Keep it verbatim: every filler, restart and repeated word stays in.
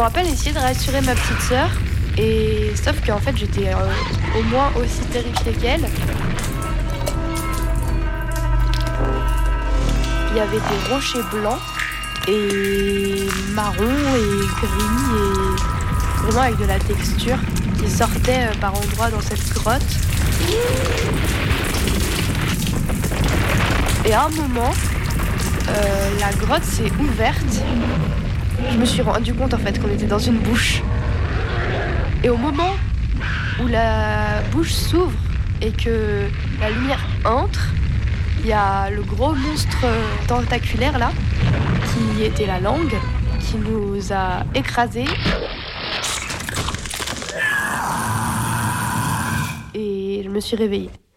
rappelle essayer de rassurer ma petite sœur, et sauf qu'en fait j'étais euh, au moins aussi terrifiée qu'elle. Il y avait des rochers blancs et marrons et gris et vraiment avec de la texture qui sortait euh, par endroits dans cette grotte. Et à un moment, euh, la grotte s'est ouverte. Je me suis rendu compte en fait qu'on était dans une bouche. Et au moment où la bouche s'ouvre et que la lumière entre, il y a le gros monstre tentaculaire là, qui était la langue, qui nous a écrasés. Et je me suis réveillée.